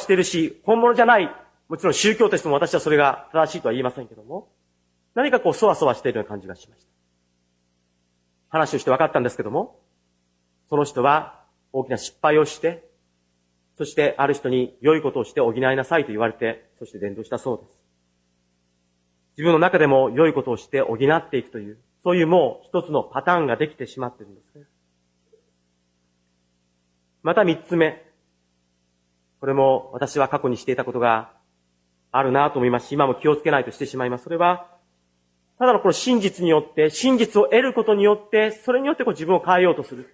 しているし、本物じゃない。もちろん宗教としても私はそれが正しいとは言いませんけども、何かそわそわしているような感じがしました。話をして分かったんですけども、その人は大きな失敗をして、そしてある人に良いことをして補いなさいと言われて、そして伝道したそうです。自分の中でも良いことをして補っていくという、そういうもう一つのパターンができてしまっているんですね。また三つ目。これも私は過去にしていたことがあるなと思いますし、今も気をつけないとしてしまいます。それは、ただのこの真実によって、真実を得ることによって、それによって自分を変えようとする。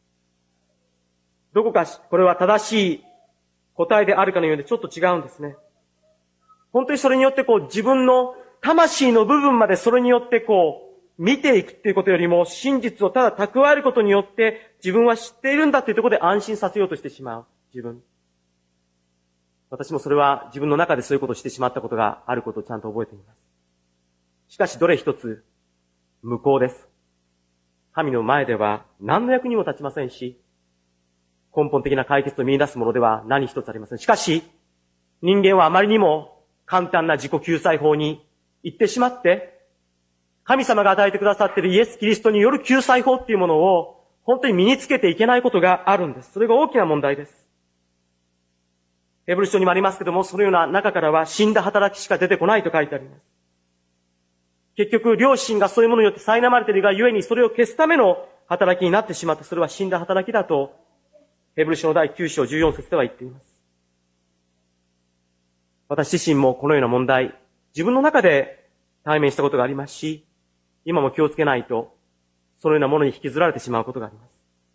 どこかこれは正しい答えであるかのようでちょっと違うんですね。本当にそれによって自分の魂の部分までそれによって見ていくっていうことよりも、真実をただ蓄えることによって自分は知っているんだっていうところで安心させようとしてしまう自分。私もそれは自分の中でそういうことをしてしまったことがあることをちゃんと覚えています。しかしどれ一つ無効です。神の前では何の役にも立ちませんし、根本的な解決を見出すものでは何一つありません。しかし、人間はあまりにも簡単な自己救済法に行ってしまって、神様が与えてくださっているイエス・キリストによる救済法っていうものを本当に身につけていけないことがあるんです。それが大きな問題です。ヘブル書にもありますけども、そのような中からは死んだ働きしか出てこないと書いてあります。結局、良心がそういうものによって苛まれているがゆえに、それを消すための働きになってしまって、それは死んだ働きだと、ヘブル書の第9章14節では言っています。私自身もこのような問題、自分の中で対面したことがありますし、今も気をつけないと、そのようなものに引きずられてしまうことがあります。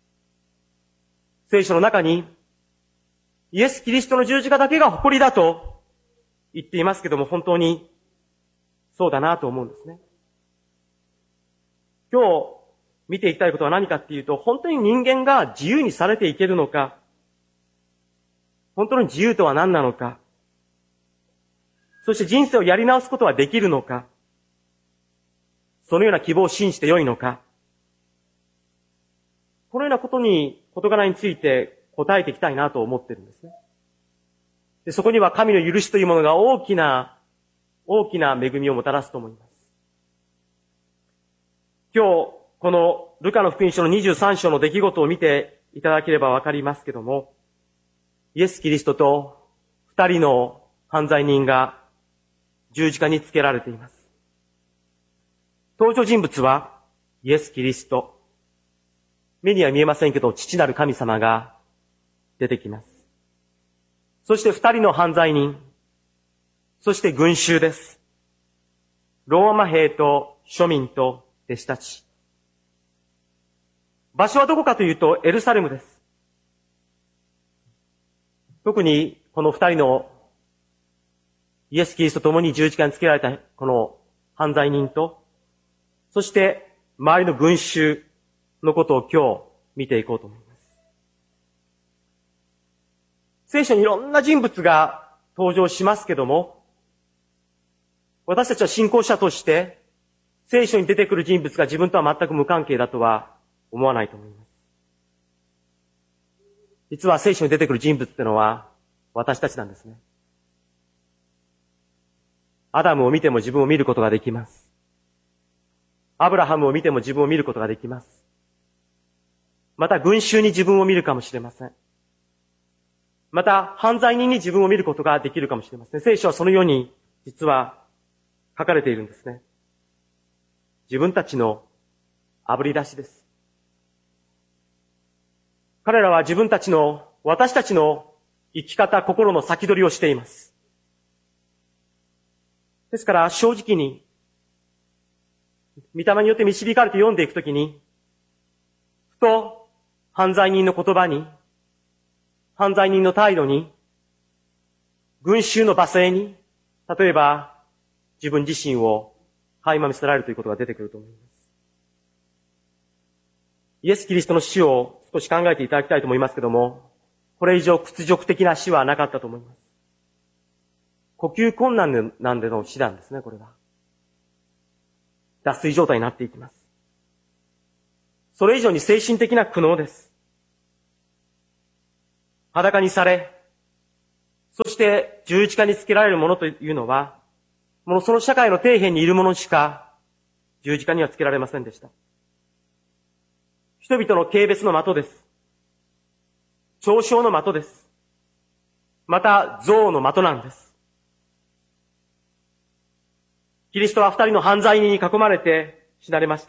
聖書の中に、イエス・キリストの十字架だけが誇りだと言っていますけども、本当にそうだなと思うんですね。今日見ていきたいことは何かっていうと、本当に人間が自由にされていけるのか、本当に自由とは何なのか、そして人生をやり直すことはできるのか、そのような希望を信じてよいのか、このような事柄について答えていきたいなと思っているんですね。で、そこには神の許しというものが大きな恵みをもたらすと思います。今日、このルカの福音書の23章の出来事を見ていただければわかりますけども、イエス・キリストと二人の犯罪人が十字架につけられています。登場人物はイエス・キリスト。目には見えませんけど、父なる神様が出てきます。そして二人の犯罪人、そして群衆です。ローマ兵と庶民と弟子たち。場所はどこかというとエルサレムです。特にこの二人のイエス・キリストと共に十字架につけられたこの犯罪人と、そして周りの群衆のことを今日見ていこうと思います。聖書にいろんな人物が登場しますけども、私たちは信仰者として聖書に出てくる人物が自分とは全く無関係だとは思わないと思います。実は聖書に出てくる人物ってのは私たちなんですね。アダムを見ても自分を見ることができます。アブラハムを見ても自分を見ることができます。また群衆に自分を見るかもしれません。また犯罪人に自分を見ることができるかもしれません。聖書はそのように実は書かれているんですね。自分たちの炙り出しです。彼らは自分たちの、私たちの生き方、心の先取りをしています。ですから正直に、御霊によって導かれて読んでいくときに、ふと犯罪人の言葉に、犯罪人の態度に、群衆の罵声に、例えば自分自身を垣間見せられるということが出てくると思います。イエス・キリストの死を少し考えていただきたいと思いますけども、これ以上屈辱的な死はなかったと思います。呼吸困難なんでの死なんですね、これは。脱水状態になっていきます。それ以上に精神的な苦悩です。裸にされ、そしして十字架につけられるものというのは、もうその社会の底辺にいる者しか十字架にはつけられませんでした。人々の軽蔑の的です。嘲笑の的です。また、憎悪の的なんです。キリストは二人の犯罪人に囲まれて死なれました。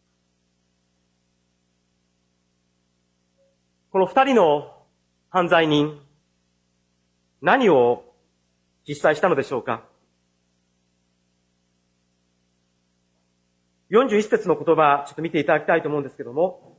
この二人の犯罪人、何を実際したのでしょうか。41節の言葉、ちょっと見ていただきたいと思うんですけども、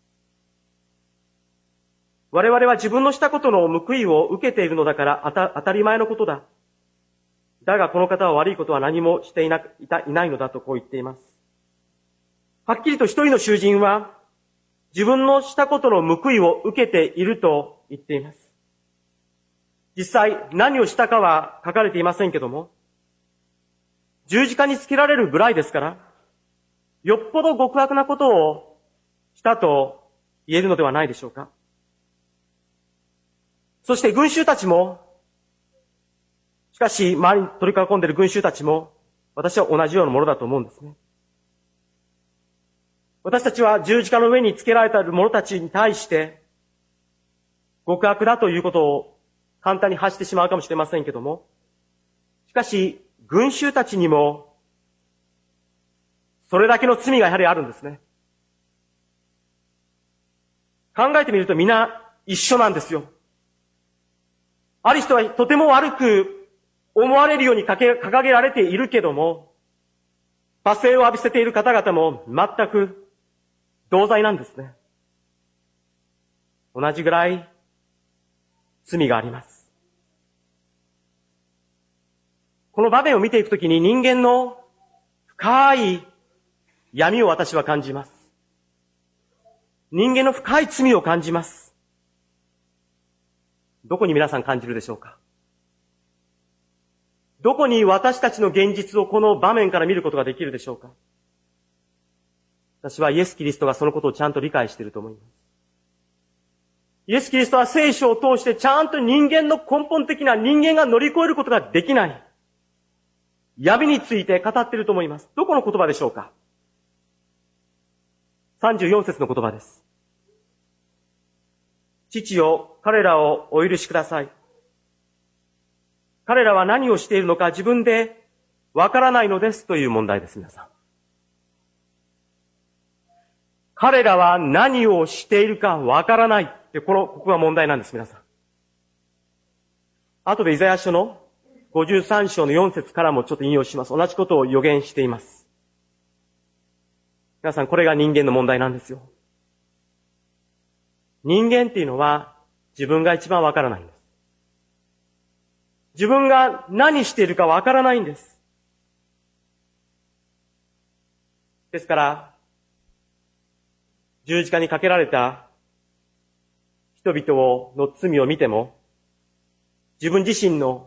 我々は自分のしたことの報いを受けているのだから当たり前のことだ。だがこの方は悪いことは何もしていないのだとこう言っています。はっきりと一人の囚人は自分のしたことの報いを受けていると言っています。実際何をしたかは書かれていませんけども、十字架につけられるぐらいですから、よっぽど極悪なことをしたと言えるのではないでしょうか。そして群衆たちも、しかし周りに取り囲んでいる群衆たちも、私は同じようなものだと思うんですね。私たちは十字架の上につけられている者たちに対して、極悪だということを簡単に発してしまうかもしれませんけども、しかし群衆たちにも、それだけの罪がやはりあるんですね。考えてみるとみんな一緒なんですよ。ある人はとても悪く思われるように掲げられているけども、罵声を浴びせている方々も全く同罪なんですね。同じぐらい罪があります。この場面を見ていくときに人間の深い闇を私は感じます。人間の深い罪を感じます。どこに皆さん感じるでしょうか。どこに私たちの現実をこの場面から見ることができるでしょうか。私はイエス・キリストがそのことをちゃんと理解していると思います。イエス・キリストは聖書を通してちゃんと人間の根本的な人間が乗り越えることができない闇について語っていると思います。どこの言葉でしょうか。34節の言葉です。父よ、彼らをお許しください。彼らは何をしているのか自分でわからないのですという問題です、皆さん。彼らは何をしているかわからないって、ここが問題なんです、皆さん。後でイザヤ書の53章の4節からもちょっと引用します。同じことを予言しています。皆さん、これが人間の問題なんですよ。人間っていうのは自分が一番わからないんです。自分が何しているかわからないんです。ですから、十字架にかけられた人々の罪を見ても、自分自身の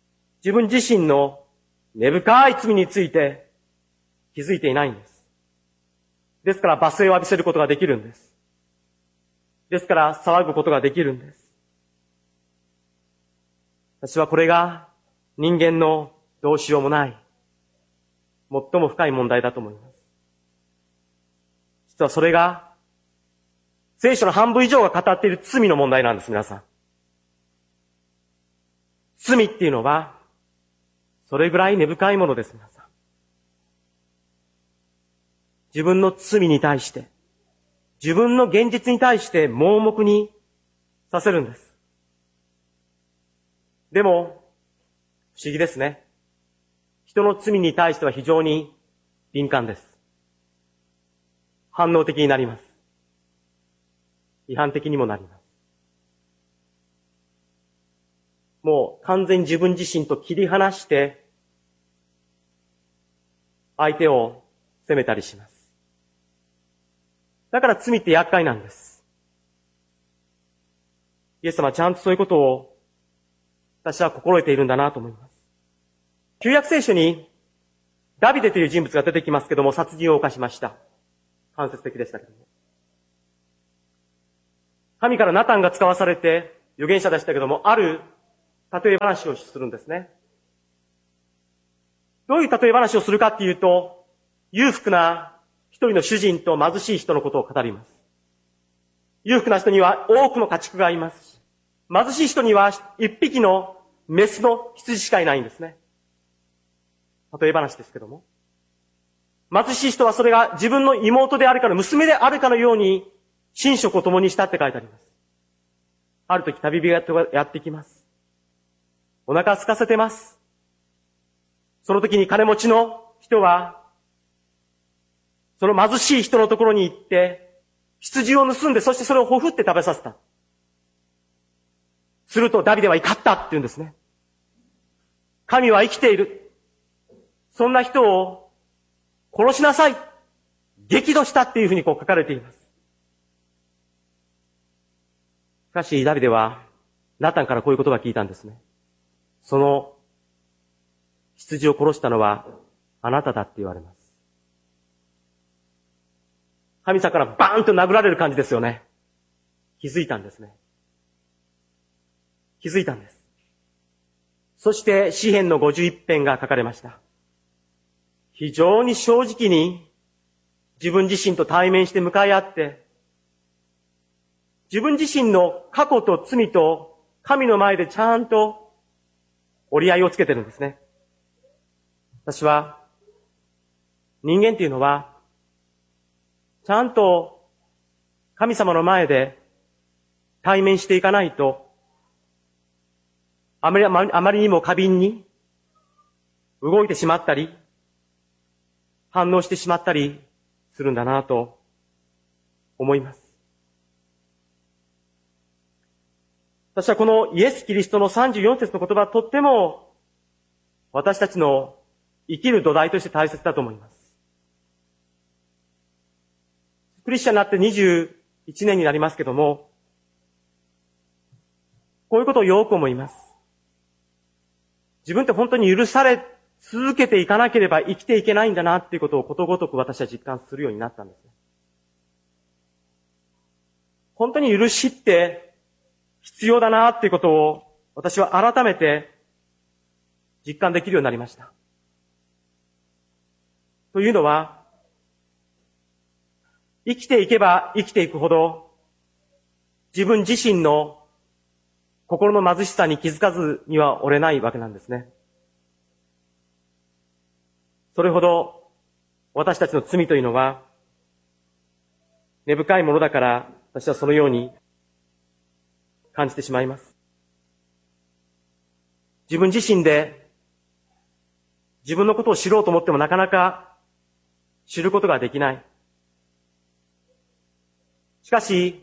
根深い罪について気づいていないんです。ですから罵声を浴びせることができるんです。ですから騒ぐことができるんです。私はこれが人間のどうしようもない、最も深い問題だと思います。実はそれが聖書の半分以上が語っている罪の問題なんです、皆さん。罪っていうのはそれぐらい根深いものです、皆さん。自分の罪に対して、自分の現実に対して盲目にさせるんです。でも、不思議ですね。人の罪に対しては非常に敏感です。反応的になります。批判的にもなります。もう完全に自分自身と切り離して、相手を責めたりします。だから罪って厄介なんです。イエス様はちゃんとそういうことを私は心得ているんだなと思います。旧約聖書にダビデという人物が出てきますけども、殺人を犯しました。間接的でしたけども。神からナタンが使わされて預言者でしたけども、ある例え話をするんですね。どういう例え話をするかっていうと、裕福な一人の主人と貧しい人のことを語ります。裕福な人には多くの家畜がいますし、貧しい人には一匹のメスの羊しかいないんですね。例え話ですけども。貧しい人はそれが自分の妹であるかの娘であるかのように寝食を共にしたって書いてあります。ある時旅人がやってきます。お腹空かせてます。その時に金持ちの人は、その貧しい人のところに行って、羊を盗んで、そしてそれをほふって食べさせた。するとダビデは怒ったって言うんですね。神は生きている。そんな人を殺しなさい。激怒したっていうふうに書かれています。しかしダビデはナタンからこういう言葉を聞いたんですね。その羊を殺したのはあなただって言われます。神様からバーンと殴られる感じですよね。気づいたんですね。気づいたんです。そして詩編の51編が書かれました。非常に正直に自分自身と対面して向かい合って、自分自身の過去と罪と神の前でちゃんと折り合いをつけてるんですね。私は人間っていうのはちゃんと神様の前で対面していかないと、あまりにも過敏に動いてしまったり、反応してしまったりするんだなと思います。私はこのイエス・キリストの34節の言葉はとっても私たちの生きる土台として大切だと思います。クリスチャンになって21年になりますけども、こういうことをよく思います。自分って本当に許され続けていかなければ生きていけないんだなっていうことをことごとく私は実感するようになったんです。本当に許しって必要だなっていうことを私は改めて実感できるようになりました。というのは、生きていけば生きていくほど自分自身の心の貧しさに気づかずには折れないわけなんですね。それほど私たちの罪というのは根深いものだから私はそのように感じてしまいます。自分自身で自分のことを知ろうと思ってもなかなか知ることができない。しかし、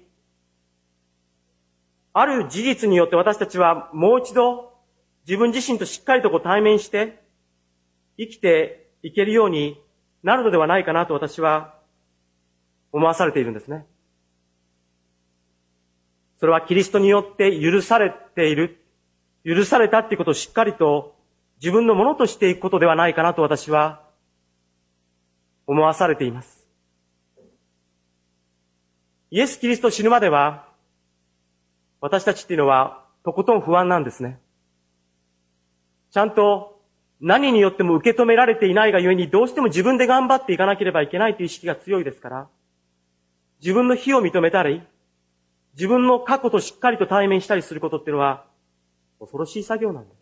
ある事実によって私たちはもう一度自分自身としっかりと対面して生きていけるようになるのではないかなと私は思わされているんですね。それはキリストによって許されている、許されたっていうことをしっかりと自分のものとしていくことではないかなと私は思わされています。イエス・キリスト死ぬまでは私たちっていうのはとことん不安なんですね。ちゃんと何によっても受け止められていないがゆえにどうしても自分で頑張っていかなければいけないという意識が強いですから、自分の非を認めたり、自分の過去としっかりと対面したりすることっていうのは恐ろしい作業なんです。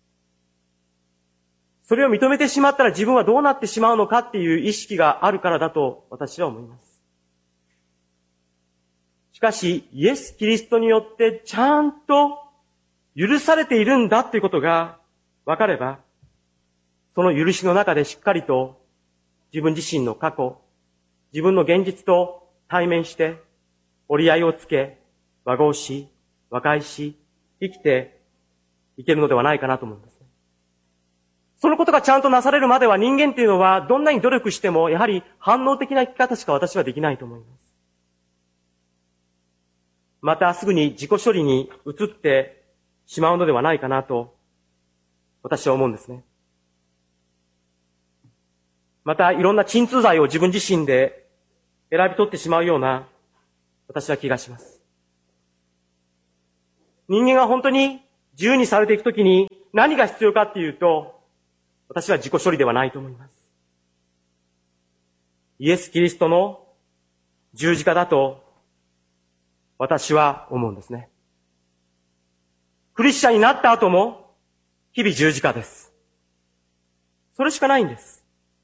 それを認めてしまったら自分はどうなってしまうのかっていう意識があるからだと私は思います。しかし、イエス・キリストによってちゃんと許されているんだということが分かれば、その許しの中でしっかりと自分自身の過去、自分の現実と対面して折り合いをつけ、和合し、和解し、生きていけるのではないかなと思うんですね。そのことがちゃんとなされるまでは人間っていうのはどんなに努力してもやはり反応的な生き方しか私はできないと思います。またすぐに自己処理に移ってしまうのではないかなと私は思うんですね。またいろんな鎮痛剤を自分自身で選び取ってしまうような私は気がします。人間が本当に自由にされていくときに何が必要かっていうと、私は自己処理ではないと思います。イエス・キリストの十字架だと私は思うんですね。クリスチャンになった後も日々十字架です。それしかないんです。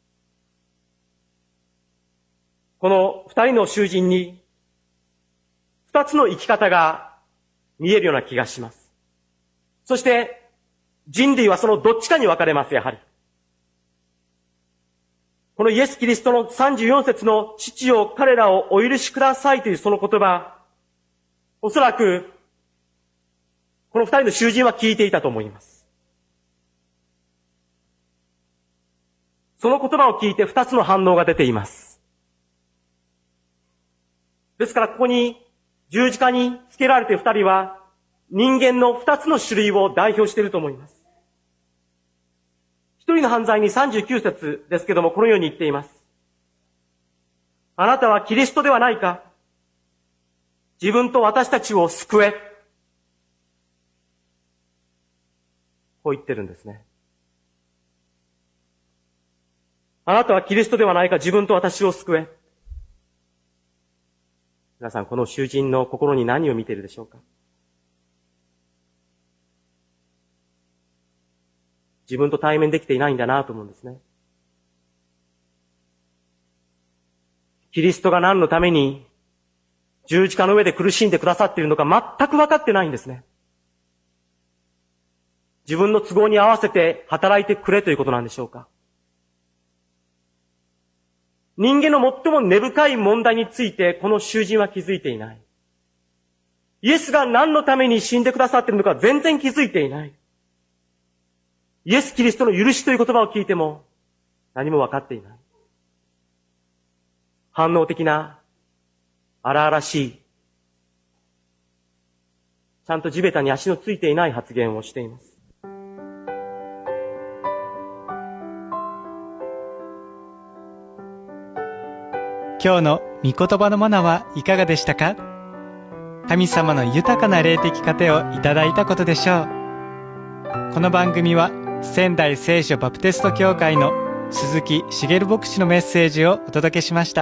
この二人の囚人に二つの生き方が見えるような気がします。そして人類はそのどっちかに分かれます、やはり。このイエス・キリストの34節の父よ彼らをお許しくださいというその言葉、おそらくこの二人の囚人は聞いていたと思います。その言葉を聞いて二つの反応が出ています。ですからここに十字架につけられている二人は人間の二つの種類を代表していると思います。一人の犯罪に39節ですけども、このように言っています。あなたはキリストではないか。自分と私たちを救え。こう言ってるんですね。あなたはキリストではないか。自分と私を救え。皆さん、この囚人の心に何を見ているでしょうか。自分と対面できていないんだなと思うんですね。キリストが何のために十字架の上で苦しんでくださっているのか全く分かってないんですね。自分の都合に合わせて働いてくれということなんでしょうか。人間の最も根深い問題についてこの囚人は気づいていない。イエスが何のために死んでくださっているのか全然気づいていない。イエス・キリストの許しという言葉を聞いても何も分かっていない。反応的な、荒々しい、ちゃんと地べたに足のついていない発言をしています。 今日の御言葉のマナはいかがでしたか？神様の豊かな霊的糧をいただいたことでしょう。この番組は仙台聖書バプテスト教会の鈴木茂牧師のメッセージをお届けしました。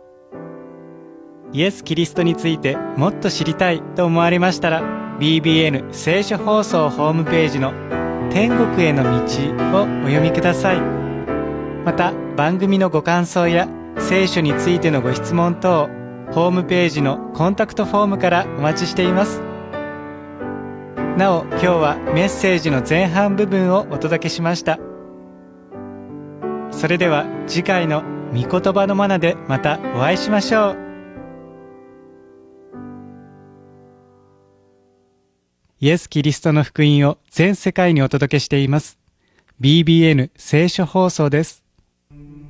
イエス・キリストについてもっと知りたいと思われましたら、 BBN 聖書放送ホームページの天国への道をお読みください。また番組のご感想や聖書についてのご質問等、ホームページのコンタクトフォームからお待ちしています。なお、今日はメッセージの前半部分をお届けしました。それでは次回の御言葉のマナでまたお会いしましょう。イエス・キリストの福音を全世界にお届けしています BBN 聖書放送です。